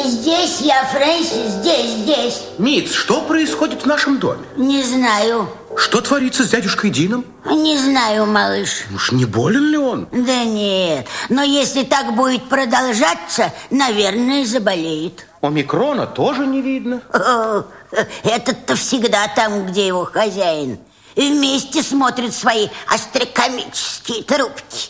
Здесь я, Фрэнсис, здесь. Митц, что происходит в нашем доме? Не знаю. Что творится с дядюшкой Дином? Не знаю, малыш. Уж не болен ли он? Да нет, но если так будет продолжаться, наверное, заболеет. Омикрона тоже не видно. Этот-то всегда там, где его хозяин. И вместе смотрит свои астрокомические трубки.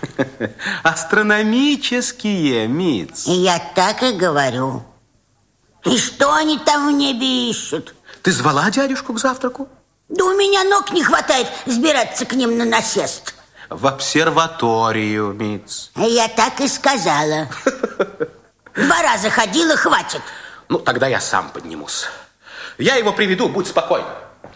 Астрономические, Митц. Я так и говорю. И что они там в небе ищут? Ты звала дядюшку к завтраку? Да у меня ног не хватает сбираться к ним на насест. В обсерваторию, Митц. Я так и сказала. 2 раза ходила, хватит. Ну, тогда я сам поднимусь. Я его приведу, будь спокойна.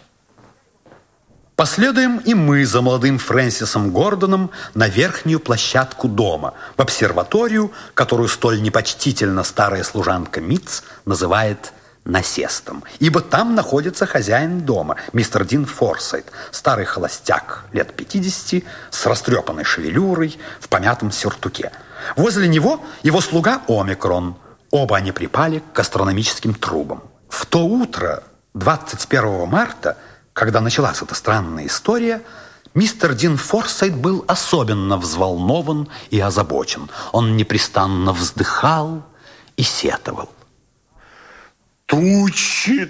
Последуем и мы за молодым Фрэнсисом Гордоном на верхнюю площадку дома, в обсерваторию, которую столь непочтительно старая служанка Митц называет насестом. Ибо там находится хозяин дома, мистер Дин Форсайт, старый холостяк, лет 50, с растрепанной шевелюрой, в помятом сюртуке. Возле него его слуга Омикрон. Оба они припали к астрономическим трубам. В то утро, 21 марта, когда началась эта странная история, мистер Дин Форсайт был особенно взволнован и озабочен. Он непрестанно вздыхал и сетовал. Тучи.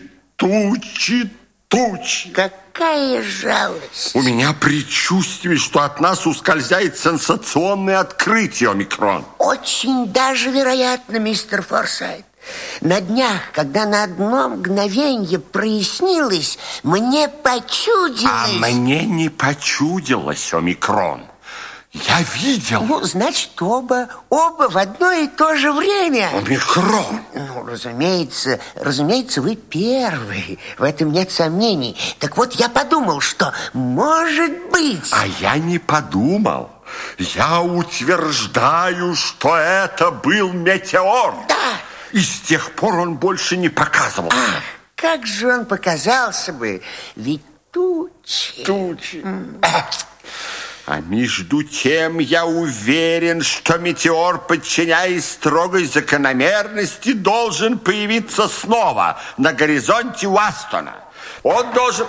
Какая жалость. У меня предчувствие, что от нас ускользает сенсационное открытие, Омикрон. Очень даже вероятно, мистер Форсайт. На днях, когда на одно мгновенье прояснилось, мне почудилось... А мне не почудилось, Омикрон. Я видел. Ну, значит, оба в одно и то же время. Омикрон. Ну, разумеется, вы первый. В этом нет сомнений. Так вот, я подумал, что может быть... А я не подумал. Я утверждаю, что это был метеор. Да. И с тех пор он больше не показывался. Ах, как же он показался бы? Ведь тучи. А между тем я уверен, что метеор, подчиняясь строгой закономерности, должен появиться снова на горизонте Уастона. Он должен...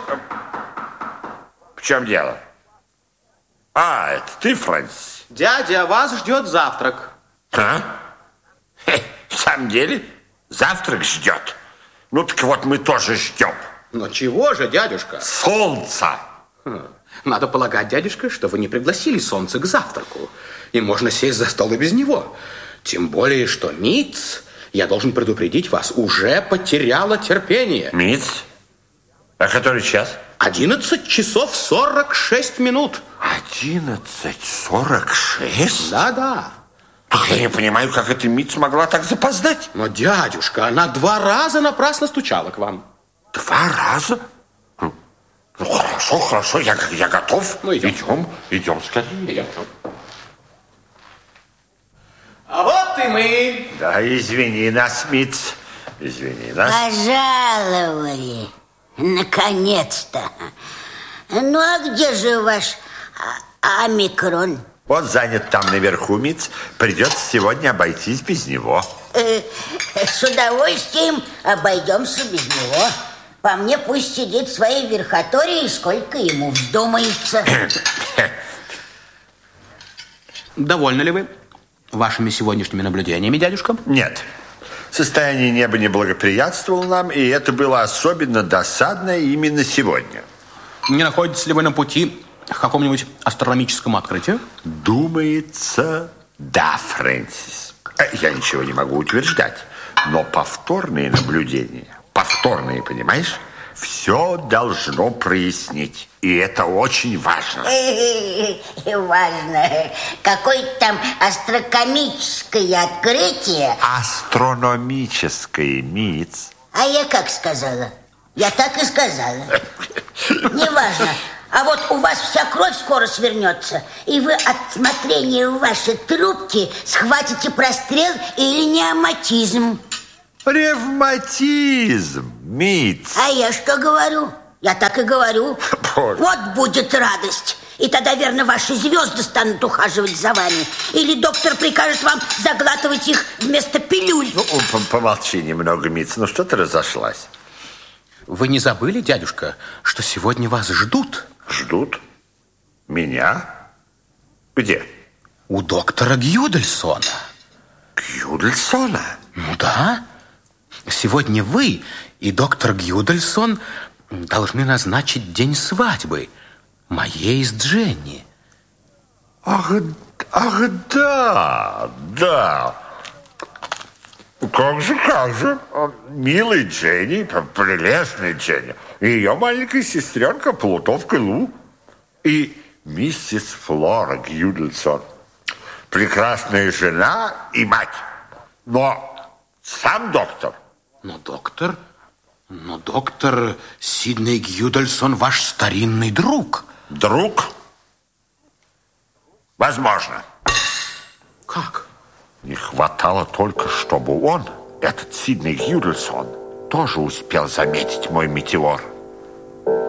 В чем дело? А, это ты, Фрэнсис? Дядя, вас ждет завтрак. А? В самом деле? Завтрак ждет? Ну, так вот мы тоже ждем. Но чего же, дядюшка? Солнца. Надо полагать, дядюшка, что вы не пригласили солнце к завтраку. И можно сесть за стол и без него. Тем более, что Митц, я должен предупредить вас, уже потеряла терпение. Митц? А который час? 11 часов 46 минут. 11:46? Да. Так я не понимаю, как эта Митц могла так запоздать. Но, дядюшка, она 2 раза напрасно стучала к вам. 2 раза? Ну, хорошо, я готов. Ну, идем скорее. А вот и мы. Да, извини нас, Митц. Извини нас. Пожаловали. Наконец-то. Ну, а где же ваш Омикрон? Он занят там наверху, Митц. Придется сегодня обойтись без него. С удовольствием обойдемся без него. По мне пусть сидит в своей верхотории, сколько ему вздумается. Довольны ли вы вашими сегодняшними наблюдениями, дядюшка? Нет. Состояние неба не благоприятствовало нам, и это было особенно досадно именно сегодня. Не находитесь ли вы на пути к какому-нибудь астрономическому открытию? Думается, да, Фрэнсис. Я ничего не могу утверждать, но повторные наблюдения, понимаешь, все должно прояснить. И это очень важно. Важно. Какое-то там астрокомическое открытие. Астрономическое, Митц. А я как сказала? Я так и сказала. Неважно. А вот у вас вся кровь скоро свернется, и вы от смотрения в ваши трубки схватите прострел или неоматизм. Ревматизм, Митц. А я что говорю? Я так и говорю. Боже. Вот будет радость. И тогда, верно, ваши звезды станут ухаживать за вами. Или доктор прикажет вам заглатывать их вместо пилюль. Ну, помолчи немного, Митц. Ну, что ты разошлась? Вы не забыли, дядюшка, что сегодня вас ждут? Ждут? Меня? Где? У доктора Гюдельсона. Гюдельсона? Ну да. Сегодня вы и доктор Гюдельсон должны назначить день свадьбы моей с Дженни. Ах, да. Как же. Милый Дженни, прелестная Дженни. И ее маленькая сестренка, плутовка Лу. И миссис Флора Гюдельсон. Прекрасная жена и мать. Но сам доктор. Но доктор Сидней Гюдельсон ваш старинный друг. Друг? Возможно. Как? Не хватало только, чтобы он, этот Сидней Гюдельсон, тоже успел заметить мой метеор.